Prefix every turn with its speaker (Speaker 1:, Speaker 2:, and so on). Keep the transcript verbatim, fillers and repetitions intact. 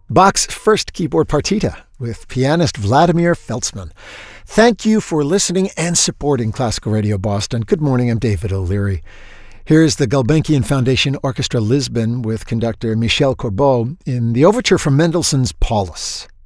Speaker 1: Bach's first keyboard partita with pianist Vladimir Feltzman. Thank you for listening and supporting Classical Radio Boston. Good morning, I'm David O'Leary. Here's the Gulbenkian Foundation Orchestra Lisbon with conductor Michel Corbeau in the overture from Mendelssohn's Paulus.